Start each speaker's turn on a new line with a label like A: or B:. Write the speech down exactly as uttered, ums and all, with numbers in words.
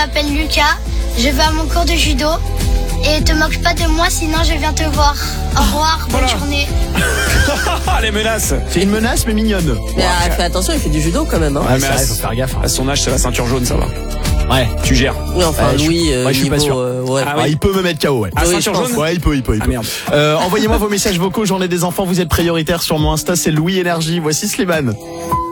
A: m'appelle Lucas, je vais à mon cours de judo. Et te moque pas de moi, sinon je viens te voir. Au revoir, bonne
B: Voilà.
A: journée.
B: Les menaces.
C: C'est une menace mais mignonne.
D: Mais ah, fais attention, il fait du judo quand même. Hein.
B: Ouais, mais
C: c'est
B: à,
C: vrai, faut faire gaffe.
B: à son âge, c'est la ceinture jaune, ça va.
C: Ouais.
B: Tu gères.
D: Oui, enfin,
C: Ouais, je-
D: Louis, euh,
C: ouais, je suis pas
D: niveau,
C: sûr.
D: euh, ouais.
B: Ah
C: Ah,
B: oui.
C: il peut me mettre K O, ouais.
B: Ah,
D: Oui,
B: ceinture
D: je pense.
B: jaune.
C: Ouais, il peut, il peut, il
B: Ah
C: peut.
B: merde.
C: Euh, envoyez-moi vos messages vocaux, Journée des enfants, vous êtes prioritaires sur mon Insta, c'est Louis Énergie. Voici Slimane.